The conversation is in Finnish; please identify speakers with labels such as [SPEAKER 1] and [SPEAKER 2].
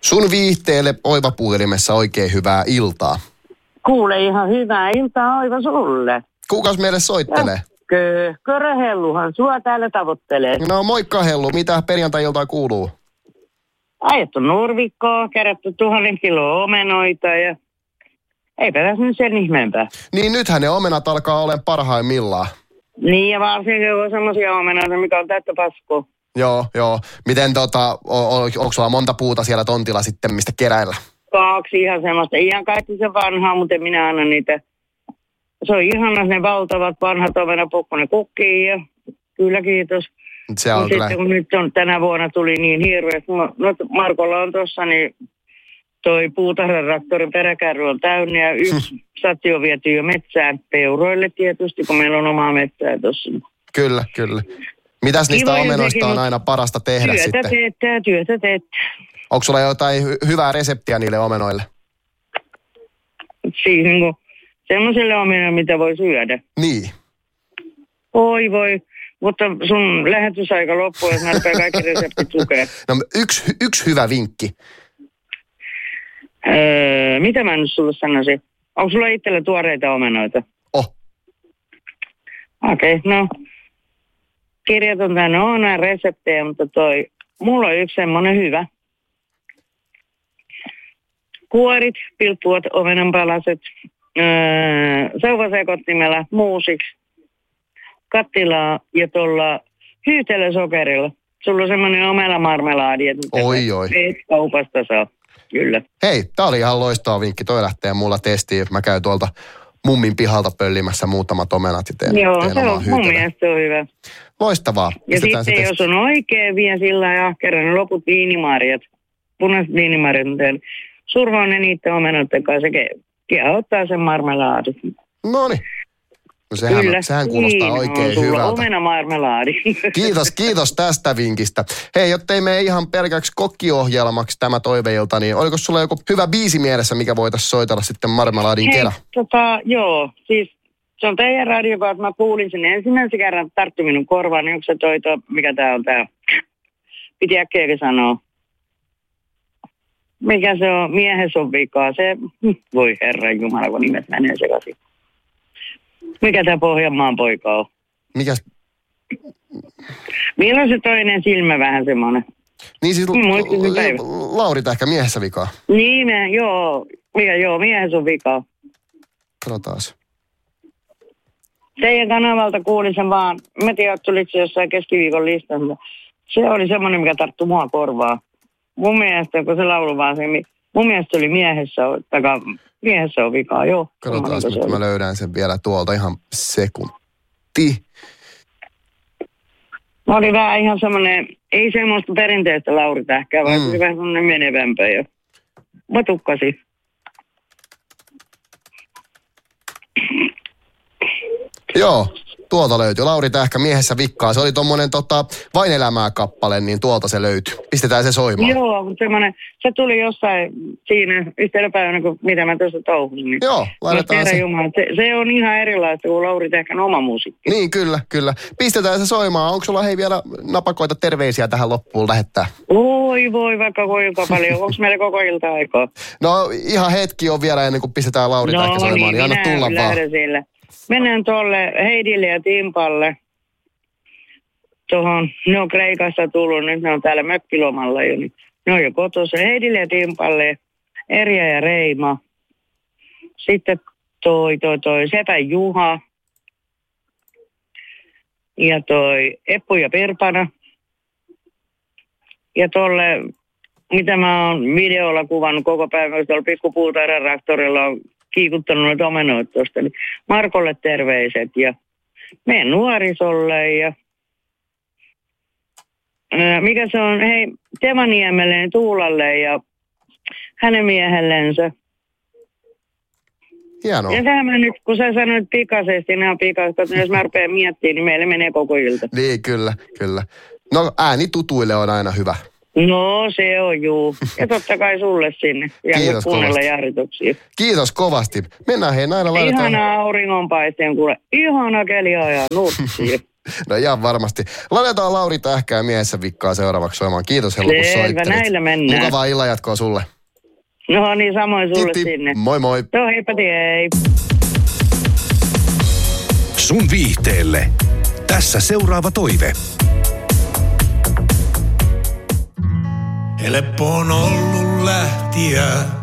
[SPEAKER 1] Sun viihteelle Oiva-puhelimessa oikein hyvää iltaa.
[SPEAKER 2] Kuule, ihan hyvää iltaa Oiva sulle.
[SPEAKER 1] Kukas meille soittelee?
[SPEAKER 2] Kökkörö Helluhan sua täällä tavoittelee.
[SPEAKER 1] No moikka Hellu, mitä perjantai-iltaan kuuluu?
[SPEAKER 2] Ajettu nurvikkoa, kerätty 1000 kiloa omenoita ja eipä tässä nyt sen ihmeempää.
[SPEAKER 1] Niin nythän ne omenat alkaa olemaan parhaimmillaan.
[SPEAKER 2] Niin ja varsinkin kun on semmosia omenoita, mikä on täyttä paskua.
[SPEAKER 1] Joo. Miten onko sulla monta puuta siellä tontilla sitten, mistä keräillä?
[SPEAKER 2] 2 ihan semmoista, ihan kaikki se vanhaa, mutta minä annan niitä. Se on ihana, ne valtavat vanhat omenapukko, ne kukkii ja kyllä kiitos.
[SPEAKER 1] Se on kyllä.
[SPEAKER 2] Sitten kun nyt tänä vuonna tuli niin hirveästi, no Markolla on tossa, niin toi puutarhatraktorin peräkärry on täynnä ja yksi satti on viety jo metsään peuroille tietysti, kun meillä on omaa metsää tossa.
[SPEAKER 1] Kyllä. Mitäs niistä omenoista on aina parasta tehdä sitten?
[SPEAKER 2] Työtä teettää.
[SPEAKER 1] Onko sulla jotain hyvää reseptiä niille omenoille?
[SPEAKER 2] Siihen kun semmoiselle omenoille, mitä voi syödä.
[SPEAKER 1] Niin.
[SPEAKER 2] Oi voi, mutta sun lähetysaika loppuu, jos mä rupean kaikki reseptit lukea.
[SPEAKER 1] No yksi hyvä vinkki.
[SPEAKER 2] Mitä mä nyt sulle sanoisin? Onko sulla itsellä tuoreita omenoita? Okei, no. Kirjoitan tänne nämä reseptejä, mutta mulla on yksi semmoinen hyvä. Kuorit, pilppuat, omenanpalaset, sauvasekottimella, muusiksi, kattilaa ja tuolla hyytelösokerilla. Sulla on semmoinen omelamarmelaadi, että
[SPEAKER 1] Oi.
[SPEAKER 2] et kaupasta saa. Kyllä.
[SPEAKER 1] Hei, tää oli ihan loistava vinkki. Toi lähtee mulla testiin. Mä käyn tuolta mummin pihalta pöllimässä muutamat omenat ja teen
[SPEAKER 2] se on mun mielestä on hyvä.
[SPEAKER 1] Loistavaa.
[SPEAKER 2] Ja sitten jos on oikein vielä sillä ja ahkera, niin loput viinimarjat, punaiset viinimarjat, survaa ne niiden omenoiden kanssa ja ottaa sen marmelaadit.
[SPEAKER 1] Noniin. No sehän kuulostaa oikein hyvältä.
[SPEAKER 2] Omenamarmelaadi.
[SPEAKER 1] Kiitos tästä vinkistä. Hei, jottei mene ihan pelkäksi kokkiohjelmaksi tämä toiveilta, niin oliko sulla joku hyvä biisi mielessä, mikä voitaisiin soitella sitten marmelaadin kera?
[SPEAKER 2] Joo, siis se on teidän radio, kun mä kuulin sen ensimmäisen kerran, tarttu minun korvaan, niin onko se mikä tää on tää? Piti äkkiäkin sanoa. Mikä se on? Miehessä on vikaa. Se, voi herran jumala, kun nimet menee sekaisin. Mikä tämä Pohjanmaan poika on?
[SPEAKER 1] Mikäs?
[SPEAKER 2] Milloin se toinen silmä vähän semmoinen?
[SPEAKER 1] Niin siis Lauri ehkä miehessä vikaa.
[SPEAKER 2] Niin, miehessä on vikaa.
[SPEAKER 1] Katsotaas.
[SPEAKER 2] Teidän kanavalta kuulin sen vaan, mä tiedän, että tuliko se jossain keskiviikon listassa. Se oli semmoinen, mikä tarttui mua korvaa. Mun mielestä, kun se laulu vaan se, mun mielestä oli miehessä on vikaa, joo.
[SPEAKER 1] Katsotaan, nyt mä löydän sen vielä tuolta ihan sekunti.
[SPEAKER 2] Oli vähän ihan semmoinen, ei semmoista perinteistä Lauri Tähkää, vaan se oli vähän semmoinen menevämpä jo. Mä tukkasin.
[SPEAKER 1] Joo, tuolta löytyy. Lauri Tähkä, miehessä vikkaa. Se oli tommonen Vain elämää -kappale, niin tuolta se löytyy. Pistetään se soimaan.
[SPEAKER 2] Joo, mutta semmoinen, se tuli jossain siinä yhtenä päivänä, kun mitä mä tuossa touhusin. Niin
[SPEAKER 1] joo, laitetaan se.
[SPEAKER 2] Se on ihan erilaista kuin Lauri Tähkän oma musiikki.
[SPEAKER 1] Niin, kyllä. Pistetään se soimaan. Onko sulla vielä napakoita terveisiä tähän loppuun lähettää?
[SPEAKER 2] Oi voi, vaikka kuinka paljon. Onko meillä koko ilta aikaa?
[SPEAKER 1] No ihan hetki on vielä ennen kuin pistetään Lauri Tähkä soimaan. Niin anna tulla vaan.
[SPEAKER 2] Sille. Mennään tuolle Heidille ja Timpalle. Ne on Kreikasta tullut, nyt ne on täällä mökkilomalla jo. Ne on jo kotossa. Heidille ja Timpalle, Erja ja Reima. Sitten toi Sepä Juha. Ja toi Eppu ja Pirpana. Ja tolle, mitä mä oon videolla kuvannut koko päivän, tuolla pikkupuutarhatraktorilla on kiikuttanut noita omenoita tuosta, niin Markolle terveiset ja meidän nuorisolle ja mikä se on, hei, Tevaniemelle ja Tuulalle ja hänen miehellensä.
[SPEAKER 1] Hienoa.
[SPEAKER 2] Ja tähän mä nyt, kun sä sanoit pikaisesti, ne on pikaisesti, että jos mä rupean miettimään, niin meille menee koko ilta.
[SPEAKER 1] Niin, kyllä. No ääni tutuille on aina hyvä.
[SPEAKER 2] No se on juu. Ja totta kai sulle sinne. Ja
[SPEAKER 1] kiitos
[SPEAKER 2] kuunnella
[SPEAKER 1] kovasti.
[SPEAKER 2] Jarrituksia.
[SPEAKER 1] Kiitos kovasti. Mennään näillä laitetaan.
[SPEAKER 2] Ihana auringonpaisteen kuule. Ihana keliä ja nurtsia.
[SPEAKER 1] No ihan varmasti. Laitetaan Lauri Tähkää miehessä vikkaa seuraavaksi soimaan. Kiitos Hellu, kun soittelit.
[SPEAKER 2] Näillä mennään.
[SPEAKER 1] Mukavaa illanjatkoa sulle.
[SPEAKER 2] No niin, samoin sulle sinne.
[SPEAKER 1] Moi moi.
[SPEAKER 2] Joo, heippa hei.
[SPEAKER 3] Sun viihteelle. Tässä seuraava toive.
[SPEAKER 4] Helppo on ollut lähtiä.